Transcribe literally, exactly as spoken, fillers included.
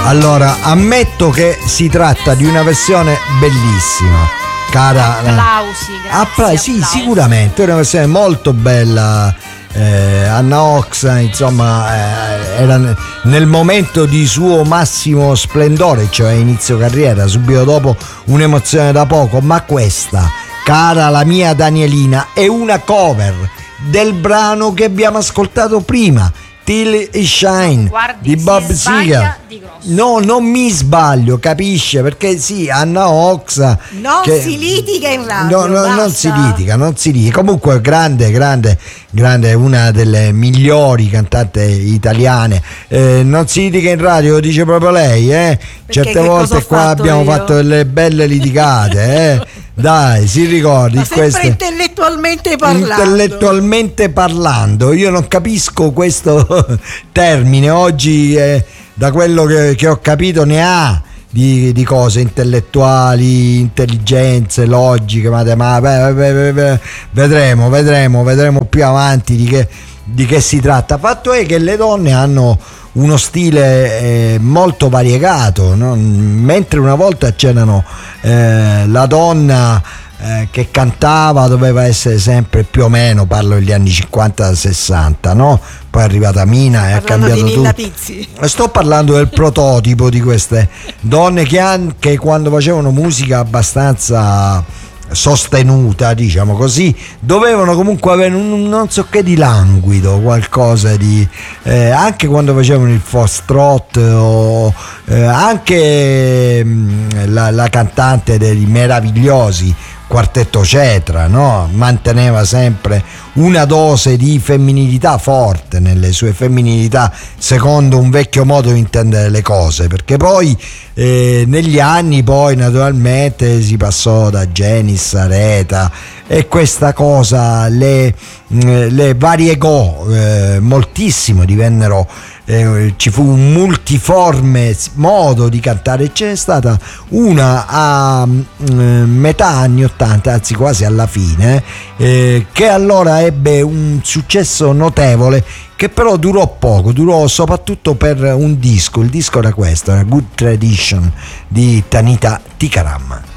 Allora, ammetto che si tratta di una versione bellissima, cara. Applausi, grazie. Appla- sì, applausi. sicuramente è una versione molto bella. Eh, Anna Ox, insomma, eh, era nel momento di suo massimo splendore, cioè inizio carriera, subito dopo Un'emozione da poco. Ma questa, cara la mia Danielina, è una cover del brano che abbiamo ascoltato prima, Till It Shine, Guardi, di Bob si sbaglia Seger. di grosso. No, non mi sbaglio, capisce? Perché sì, Anna Ox Non che- si litiga in radio. No, no, non basta. si litiga, non si litiga. Comunque grande, grande, grande, una delle migliori cantanti italiane. Eh, non si litiga in radio, lo dice proprio lei, eh? Certe che cosa volte ho qua fatto abbiamo io? fatto delle belle litigate, eh? Dai, si ricordi Ma sempre queste. intellettualmente parlando. Intellettualmente parlando, io non capisco questo termine oggi, eh, da quello che, che ho capito ne ha di, di cose intellettuali, intelligenze, logiche, matematiche. Vedremo, vedremo, vedremo più avanti di che, di che si tratta. Fatto è che le donne hanno uno stile eh, molto variegato, no? Mentre una volta c'erano eh, la donna eh, che cantava doveva essere sempre più o meno, parlo degli anni cinquanta sessanta, no? Poi è arrivata Mina e ha Parlando cambiato di Nilla tutto. Pizzi. Sto parlando del prototipo di queste donne che anche quando facevano musica abbastanza sostenuta, diciamo così, dovevano comunque avere un non so che di languido, qualcosa di eh, anche quando facevano il foxtrot o eh, anche mh, la, la cantante dei meravigliosi Quartetto Cetra, no? Manteneva sempre una dose di femminilità forte nelle sue femminilità, secondo un vecchio modo di intendere le cose, perché poi eh, negli anni poi naturalmente si passò da Janis a Reta e questa cosa le, le variegò eh, moltissimo, divennero Eh, ci fu un multiforme modo di cantare. C'è stata una a eh, metà anni ottanta, anzi quasi alla fine, eh, che allora ebbe un successo notevole, che però durò poco, durò soprattutto per un disco. Il disco era questo, era Good Tradition di Tanita Tikaram.